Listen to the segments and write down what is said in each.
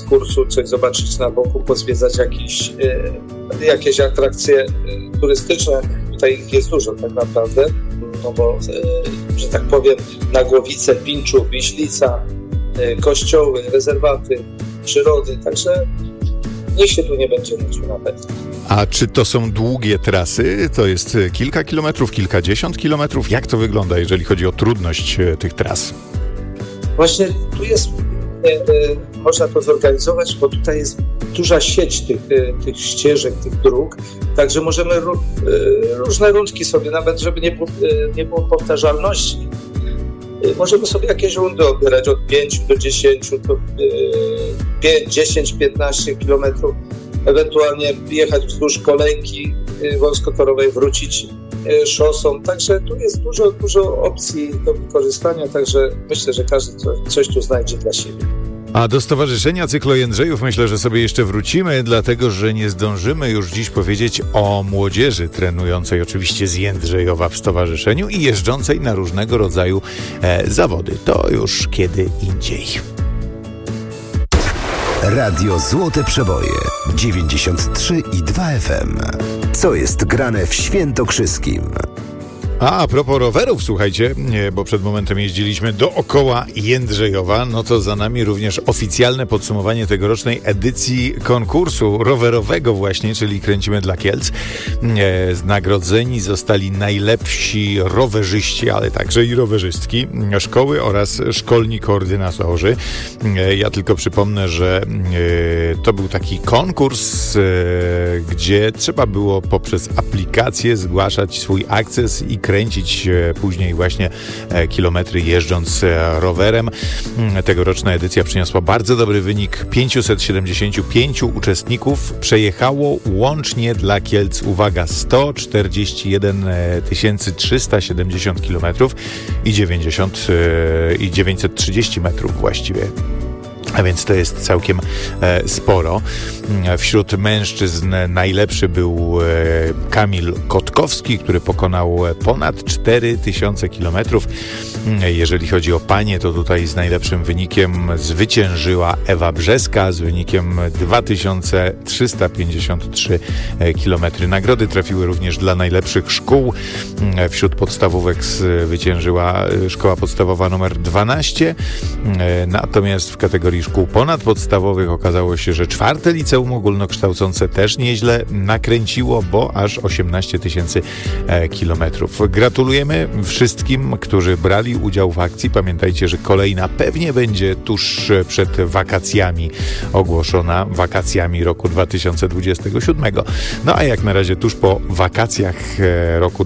konkursu, coś zobaczyć na boku, pozwiedzać jakieś atrakcje turystyczne. Tutaj ich jest dużo tak naprawdę, no bo, że tak powiem, Nagłowice, Pinczów, Wiślica, kościoły, rezerwaty, przyrody, także nikt się tu nie będzie nudził na pewno. A czy to są długie trasy? To jest kilka kilometrów, kilkadziesiąt kilometrów? Jak to wygląda, jeżeli chodzi o trudność tych tras? Właśnie tu jest, można to zorganizować, bo tutaj jest duża sieć tych ścieżek, tych dróg, także możemy różne rundki sobie, nawet żeby nie było powtarzalności, możemy sobie jakieś rundy odbierać od 5 do 10, do 10-15 kilometrów, ewentualnie jechać wzdłuż kolejki wąskotorowej, wrócić szosą, także tu jest dużo opcji do wykorzystania, także myślę, że każdy coś tu znajdzie dla siebie. A do Stowarzyszenia Cyklojędrzejów myślę, że sobie jeszcze wrócimy, dlatego że nie zdążymy już dziś powiedzieć o młodzieży trenującej oczywiście z Jędrzejowa w stowarzyszeniu i jeżdżącej na różnego rodzaju zawody. To już kiedy indziej. Radio Złote Przeboje 93,2 FM. Co jest grane w Świętokrzyskim? A propos rowerów, słuchajcie, bo przed momentem jeździliśmy dookoła Jędrzejowa, no to za nami również oficjalne podsumowanie tegorocznej edycji konkursu rowerowego właśnie, czyli Kręcimy dla Kielc. Nagrodzeni zostali najlepsi rowerzyści, ale także i rowerzystki, szkoły oraz szkolni koordynatorzy. Ja tylko przypomnę, że to był taki konkurs, gdzie trzeba było poprzez aplikację zgłaszać swój akces i kręcić później właśnie kilometry jeżdżąc rowerem. Tegoroczna edycja przyniosła bardzo dobry wynik. 575 uczestników przejechało łącznie dla Kielc, uwaga, 141 370 kilometrów i 930 metrów właściwie. A więc to jest całkiem sporo. Wśród mężczyzn najlepszy był Kamil Kotkowski, który pokonał ponad 4000 kilometrów. Jeżeli chodzi o panie, to tutaj z najlepszym wynikiem zwyciężyła Ewa Brzeska z wynikiem 2353 kilometry. Nagrody trafiły również dla najlepszych szkół. Wśród podstawówek zwyciężyła szkoła podstawowa nr 12. Natomiast w kategorii szkół ponadpodstawowych okazało się, że 4. liceum ogólnokształcące też nieźle nakręciło, bo aż 18 000 kilometrów. Gratulujemy wszystkim, którzy brali udział w akcji. Pamiętajcie, że kolejna pewnie będzie tuż przed wakacjami ogłoszona, wakacjami roku 2027. No a jak na razie tuż po wakacjach roku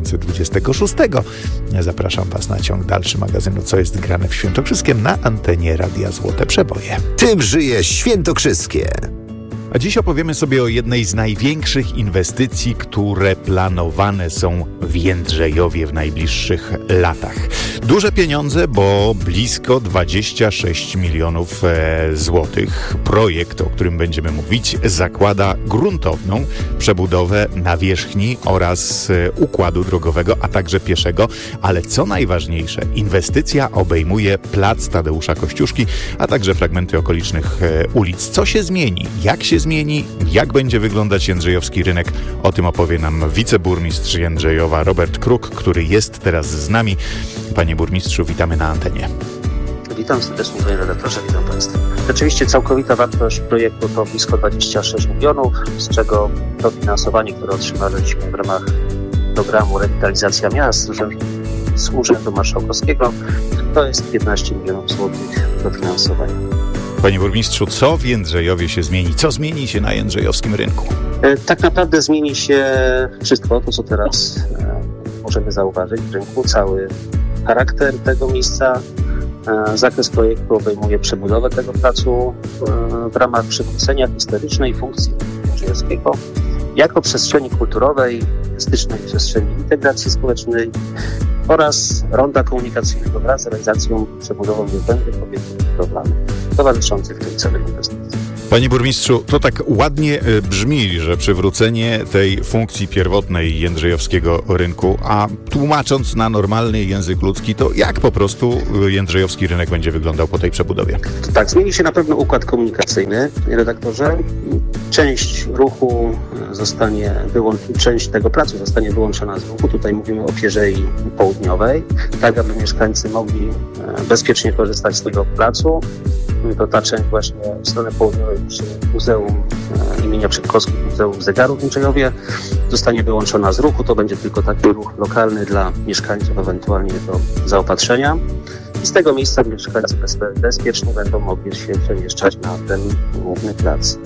2026 zapraszam Was na ciąg dalszy magazynu Co jest grane w Świętokrzyskiem na antenie Radia Złote Przeboje. Tym żyje Świętokrzyskie. A dziś opowiemy sobie o jednej z największych inwestycji, które planowane są w Jędrzejowie w najbliższych latach. Duże pieniądze, bo blisko 26 milionów złotych. Projekt, o którym będziemy mówić, zakłada gruntowną przebudowę nawierzchni oraz układu drogowego, a także pieszego. Ale co najważniejsze, inwestycja obejmuje plac Tadeusza Kościuszki, a także fragmenty okolicznych ulic. Co się zmieni? Jak się zmieni? Jak będzie wyglądać jędrzejowski rynek? O tym opowie nam wiceburmistrz Jędrzejowa Robert Kruk, który jest teraz z nami. Panie burmistrzu, witamy na antenie. Witam serdecznie, panie redaktorze, witam państwa. Rzeczywiście całkowita wartość projektu to blisko 26 milionów, z czego dofinansowanie, które otrzymaliśmy w ramach programu Rewitalizacja Miast z Urzędu Marszałkowskiego, to jest 15 milionów złotych dofinansowania. Panie burmistrzu, co w Jędrzejowie się zmieni? Co zmieni się na jędrzejowskim rynku? Tak naprawdę zmieni się wszystko, to co teraz możemy zauważyć w rynku, cały charakter tego miejsca. Zakres projektu obejmuje przebudowę tego placu w ramach przywrócenia historycznej funkcji jędrzejowskiego jako przestrzeni kulturowej, turystycznej, przestrzeni integracji społecznej oraz ronda komunikacyjnego wraz z realizacją przebudową niezbędnych obiektów budowlanych towarzyszących tej całej inwestycji. Panie burmistrzu, to tak ładnie brzmi, że przywrócenie tej funkcji pierwotnej jędrzejowskiego rynku, a tłumacząc na normalny język ludzki, to jak po prostu jędrzejowski rynek będzie wyglądał po tej przebudowie? Tak, zmieni się na pewno układ komunikacyjny, redaktorze. Część ruchu część tego placu zostanie wyłączona z ruchu. Tutaj mówimy o Pierzei Południowej, tak aby mieszkańcy mogli bezpiecznie korzystać z tego placu. To ta część właśnie w stronę południowej przy Muzeum imienia Przedkowskich, Muzeum Zegarów w Jędrzejowie zostanie wyłączona z ruchu. To będzie tylko taki ruch lokalny dla mieszkańców, ewentualnie do zaopatrzenia. I z tego miejsca mieszkańcy bezpiecznie będą mogli się przemieszczać na ten główny plac.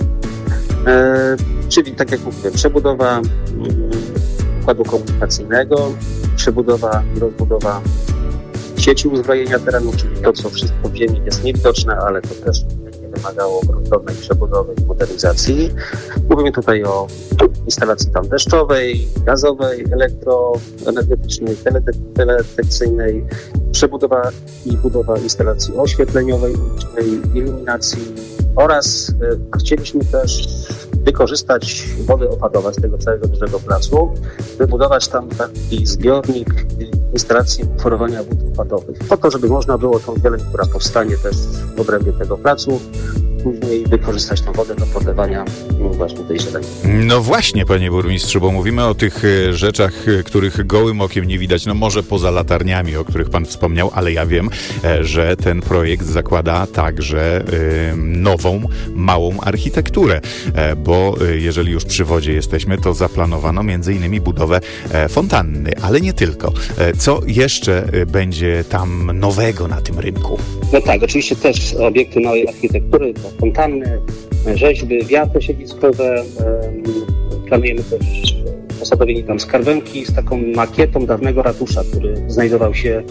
Czyli tak jak mówiłem, przebudowa układu komunikacyjnego, przebudowa i rozbudowa sieci uzbrojenia terenu, czyli to, co wszystko w ziemi jest niewidoczne, ale to też nie wymagało gruntownej przebudowy i modernizacji. Mówimy tutaj o instalacji tam deszczowej, gazowej, elektroenergetycznej, teledetekcyjnej, przebudowa i budowa instalacji oświetleniowej, ulicznej, iluminacji oraz chcieliśmy też wykorzystać wodę opadowe z tego całego dużego placu, wybudować tam taki zbiornik instalacji buforowania wód opadowych, po to, żeby można było tą zieleń, która powstanie też w obrębie tego placu, później wykorzystać tą wodę do podlewania właśnie tej zieleni. No właśnie, panie burmistrzu, bo mówimy o tych rzeczach, których gołym okiem nie widać, no może poza latarniami, o których pan wspomniał, ale ja wiem, że ten projekt zakłada także nową, małą architekturę, bo jeżeli już przy wodzie jesteśmy, to zaplanowano między innymi budowę fontanny, ale nie tylko. Co jeszcze będzie tam nowego na tym rynku? No tak, oczywiście też obiekty małej architektury, to fontanny, rzeźby, wiaty siedziskowe. Planujemy też posadowienie tam skarbonki z taką makietą dawnego ratusza, który znajdował się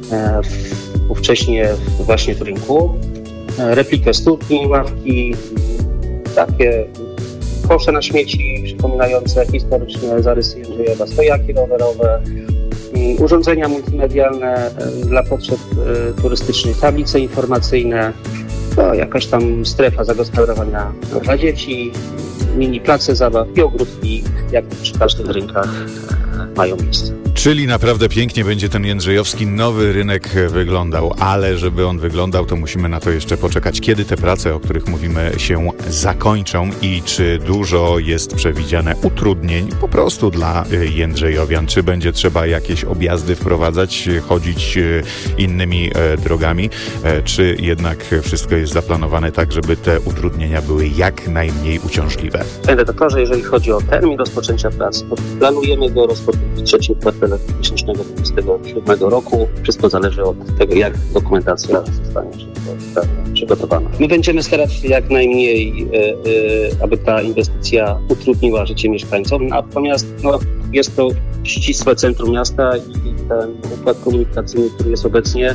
ówcześnie właśnie w rynku. Replikę studni, ławki, takie kosze na śmieci przypominające historyczne zarysy Jędrzejowa, stojaki rowerowe, urządzenia multimedialne dla potrzeb turystycznych, tablice informacyjne, to jakaś tam strefa zagospodarowania dla dzieci, mini place zabaw i ogródki, jak przy każdych rynkach mają miejsce. Czyli naprawdę pięknie będzie ten jędrzejowski nowy rynek wyglądał, ale żeby on wyglądał, to musimy na to jeszcze poczekać. Kiedy te prace, o których mówimy, się zakończą i czy dużo jest przewidziane utrudnień po prostu dla jędrzejowian? Czy będzie trzeba jakieś objazdy wprowadzać, chodzić innymi drogami? Czy jednak wszystko jest zaplanowane tak, żeby te utrudnienia były jak najmniej uciążliwe? Panie redaktorze, jeżeli chodzi o termin rozpoczęcia prac, to planujemy go rozpocząć w trzecim kwartale 2027 roku. Wszystko zależy od tego, jak dokumentacja zostanie przygotowana. My będziemy starać się jak najmniej, aby ta inwestycja utrudniła życie mieszkańcom, natomiast jest to ścisłe centrum miasta i ten układ komunikacyjny, który jest obecnie,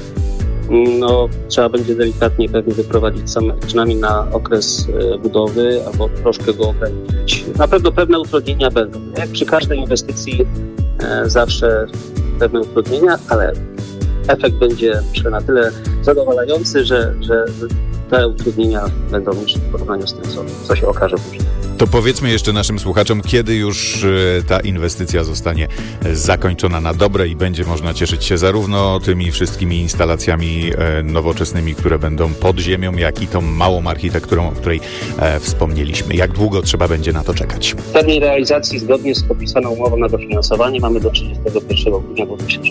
trzeba będzie delikatnie pewnie wyprowadzić przynajmniej na okres budowy albo troszkę go ograniczyć. Na pewno pewne utrudnienia będą. Jak przy każdej inwestycji zawsze pewne utrudnienia, ale efekt będzie na tyle zadowalający, że te utrudnienia będą mniejsze w porównaniu z tym, co się okaże później. To powiedzmy jeszcze naszym słuchaczom, kiedy już ta inwestycja zostanie zakończona na dobre i będzie można cieszyć się zarówno tymi wszystkimi instalacjami nowoczesnymi, które będą pod ziemią, jak i tą małą architekturą, o której wspomnieliśmy. Jak długo trzeba będzie na to czekać? Termin realizacji zgodnie z podpisaną umową na dofinansowanie mamy do 31 grudnia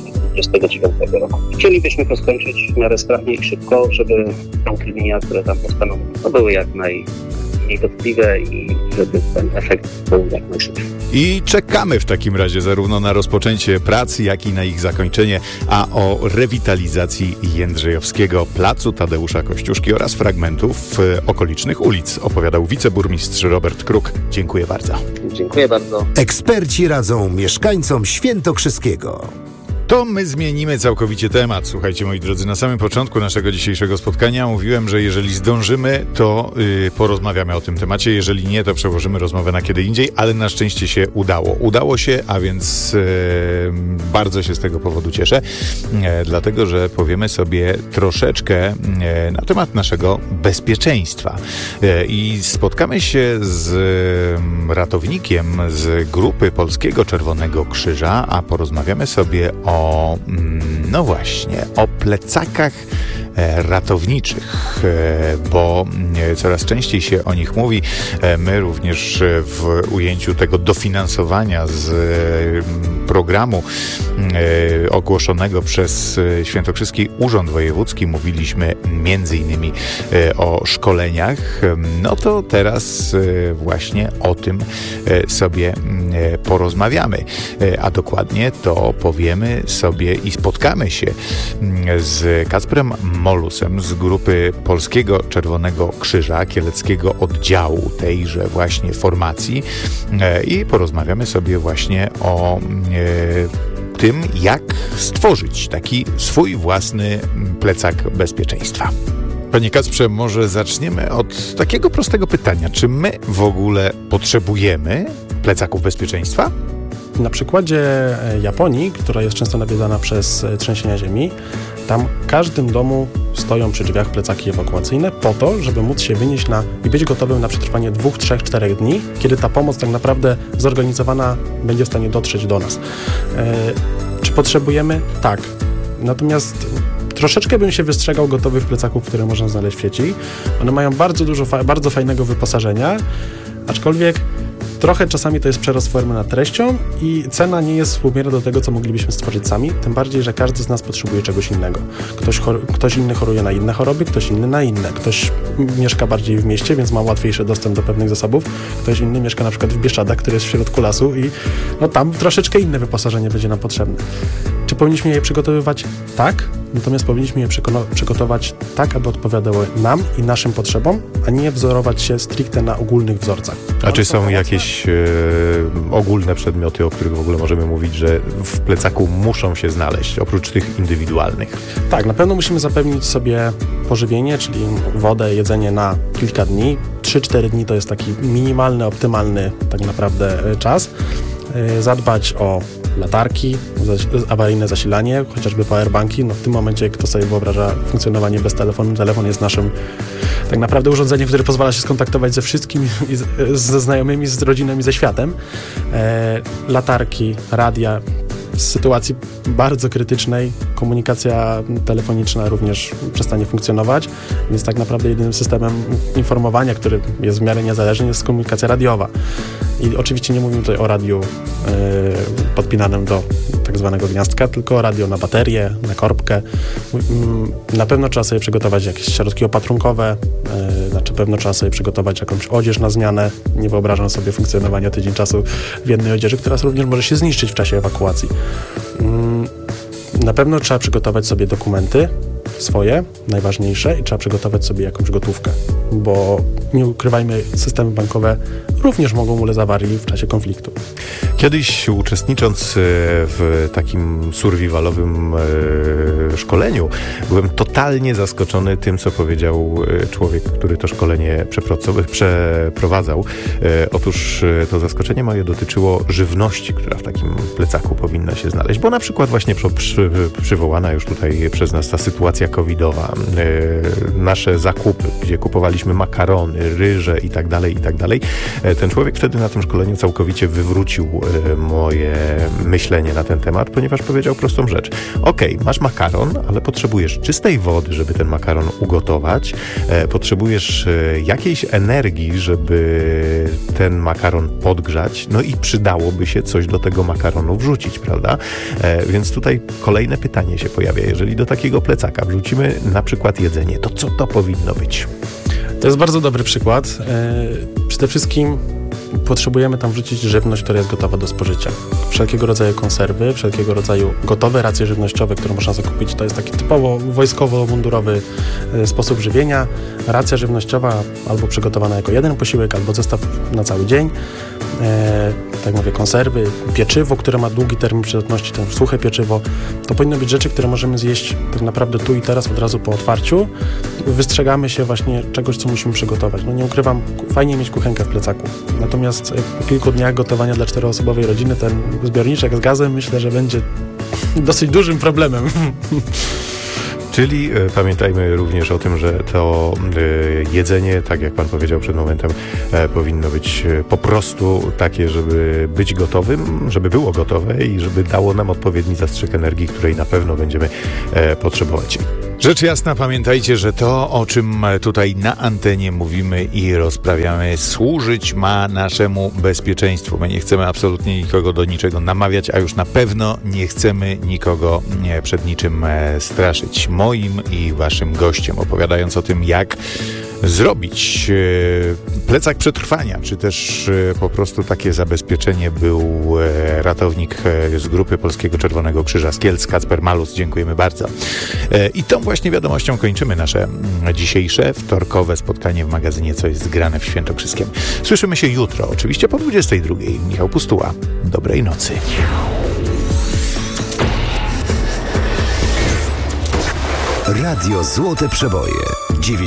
2029 roku. Chcielibyśmy to skończyć w miarę sprawnie i szybko, żeby te utrudnienia, które tam powstaną, były jak najmniej dotkliwe i żeby ten efekt był jak najszybszy. I czekamy w takim razie zarówno na rozpoczęcie prac, jak i na ich zakończenie, a o rewitalizacji jędrzejowskiego placu Tadeusza Kościuszki oraz fragmentów okolicznych ulic opowiadał wiceburmistrz Robert Kruk. Dziękuję bardzo. Dziękuję bardzo. Eksperci radzą mieszkańcom Świętokrzyskiego. To my zmienimy całkowicie temat. Słuchajcie, moi drodzy, na samym początku naszego dzisiejszego spotkania mówiłem, że jeżeli zdążymy, to porozmawiamy o tym temacie. Jeżeli nie, to przełożymy rozmowę na kiedy indziej, ale na szczęście się udało. Udało się, a więc bardzo się z tego powodu cieszę, dlatego, że powiemy sobie troszeczkę na temat naszego bezpieczeństwa. I spotkamy się z ratownikiem z grupy Polskiego Czerwonego Krzyża, a porozmawiamy sobie no właśnie, o plecakach ratowniczych, bo coraz częściej się o nich mówi. My również w ujęciu tego dofinansowania z programu ogłoszonego przez Świętokrzyski Urząd Wojewódzki mówiliśmy między innymi o szkoleniach. No to teraz właśnie o tym sobie porozmawiamy, a dokładnie to powiemy sobie i spotkamy się z Kacprem Molusem z grupy Polskiego Czerwonego Krzyża, kieleckiego oddziału tejże właśnie formacji i porozmawiamy sobie właśnie o tym, jak stworzyć taki swój własny plecak bezpieczeństwa. Panie Kacprze, może zaczniemy od takiego prostego pytania. Czy my w ogóle potrzebujemy plecaków bezpieczeństwa? Na przykładzie Japonii, która jest często nawiedzana przez trzęsienia ziemi, tam w każdym domu stoją przy drzwiach plecaki ewakuacyjne po to, żeby móc się wynieść i być gotowym na przetrwanie 2, 3, 4 dni, kiedy ta pomoc tak naprawdę zorganizowana będzie w stanie dotrzeć do nas. Czy potrzebujemy? Tak. Natomiast troszeczkę bym się wystrzegał gotowych plecaków, które można znaleźć w sieci. One mają bardzo dużo bardzo fajnego wyposażenia, aczkolwiek trochę czasami to jest przerost formy nad treścią i cena nie jest współmierna do tego, co moglibyśmy stworzyć sami, tym bardziej, że każdy z nas potrzebuje czegoś innego. Ktoś inny choruje na inne choroby, ktoś inny na inne. Ktoś mieszka bardziej w mieście, więc ma łatwiejszy dostęp do pewnych zasobów. Ktoś inny mieszka na przykład w Bieszczadach, który jest w środku lasu i tam troszeczkę inne wyposażenie będzie nam potrzebne. Czy powinniśmy je przygotowywać? Tak. Natomiast powinniśmy je przygotować tak, aby odpowiadały nam i naszym potrzebom, a nie wzorować się stricte na ogólnych wzorcach. A czy są jakieś ogólne przedmioty, o których w ogóle możemy mówić, że w plecaku muszą się znaleźć, oprócz tych indywidualnych? Tak, na pewno musimy zapewnić sobie pożywienie, czyli wodę, jedzenie na kilka dni. 3-4 dni to jest taki minimalny, optymalny tak naprawdę czas. Zadbać o latarki, awaryjne zasilanie, chociażby powerbanki. W tym momencie, kto sobie wyobraża funkcjonowanie bez telefonu, telefon jest naszym tak naprawdę urządzeniem, które pozwala się skontaktować ze wszystkim, ze znajomymi, z rodziną i ze światem. Latarki, radia. W sytuacji bardzo krytycznej komunikacja telefoniczna również przestanie funkcjonować, więc tak naprawdę jedynym systemem informowania, który jest w miarę niezależny, jest komunikacja radiowa. I oczywiście nie mówimy tutaj o radiu podpinanym do tak zwanego gniazdka, tylko o radio na baterię, na korbkę. Na pewno trzeba sobie przygotować jakieś środki opatrunkowe, na pewno trzeba sobie przygotować jakąś odzież na zmianę. Nie wyobrażam sobie funkcjonowania tydzień czasu w jednej odzieży, która również może się zniszczyć w czasie ewakuacji. Na pewno trzeba przygotować sobie dokumenty swoje, najważniejsze, i trzeba przygotować sobie jakąś gotówkę, bo nie ukrywajmy, systemy bankowe również mogą ulec awarii w czasie konfliktu. Kiedyś uczestnicząc w takim survivalowym szkoleniu, byłem totalnie zaskoczony tym, co powiedział człowiek, który to szkolenie przeprowadzał. Otóż to zaskoczenie moje dotyczyło żywności, która w takim plecaku powinna się znaleźć, bo na przykład właśnie przywołana już tutaj przez nas ta sytuacja covidowa, nasze zakupy, gdzie kupowaliśmy makarony, ryże i tak dalej. Ten człowiek wtedy na tym szkoleniu całkowicie wywrócił moje myślenie na ten temat, ponieważ powiedział prostą rzecz. Okej, masz makaron, ale potrzebujesz czystej wody, żeby ten makaron ugotować. Potrzebujesz jakiejś energii, żeby ten makaron podgrzać, no i przydałoby się coś do tego makaronu wrzucić, prawda? Więc tutaj kolejne pytanie się pojawia. Jeżeli do takiego plecaka wrzucimy na przykład jedzenie, to co to powinno być? To jest bardzo dobry przykład. Przede wszystkim potrzebujemy tam wrzucić żywność, która jest gotowa do spożycia. Wszelkiego rodzaju konserwy, wszelkiego rodzaju gotowe racje żywnościowe, które można zakupić. To jest taki typowo wojskowo-mundurowy sposób żywienia. Racja żywnościowa albo przygotowana jako jeden posiłek, albo zestaw na cały dzień. Tak mówię, konserwy, pieczywo, które ma długi termin przydatności, to suche pieczywo. To powinny być rzeczy, które możemy zjeść tak naprawdę tu i teraz, od razu po otwarciu. Wystrzegamy się właśnie czegoś, co musimy przygotować. No nie ukrywam, fajnie mieć kuchenkę w plecaku. Natomiast po kilku dniach gotowania dla 4-osobowej rodziny ten zbiorniczek z gazem myślę, że będzie dosyć dużym problemem. Czyli pamiętajmy również o tym, że to jedzenie, tak jak pan powiedział przed momentem, powinno być po prostu takie, żeby być gotowym, żeby było gotowe i żeby dało nam odpowiedni zastrzyk energii, której na pewno będziemy potrzebować. Rzecz jasna, pamiętajcie, że to, o czym tutaj na antenie mówimy i rozprawiamy, służyć ma naszemu bezpieczeństwu. My nie chcemy absolutnie nikogo do niczego namawiać, a już na pewno nie chcemy nikogo przed niczym straszyć. Moim i waszym gościem, opowiadając o tym, jak zrobić plecak przetrwania, czy też po prostu takie zabezpieczenie, był ratownik z grupy Polskiego Czerwonego Krzyża z Kielc, Kacper Malus. Dziękujemy bardzo. I tą właśnie wiadomością kończymy nasze dzisiejsze wtorkowe spotkanie w magazynie Co jest grane w Świętokrzyskiem. Słyszymy się jutro, oczywiście po 22:00. Michał Pustuła. Dobrej nocy. Radio Złote Przeboje.